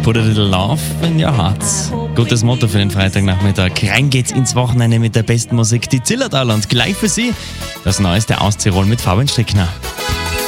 Put a little love in your heart. Gutes Motto für den Freitagnachmittag. Rein geht's ins Wochenende mit der besten Musik. Die Zillertal und gleich für Sie das neueste aus Tirol mit Fabian Strickner.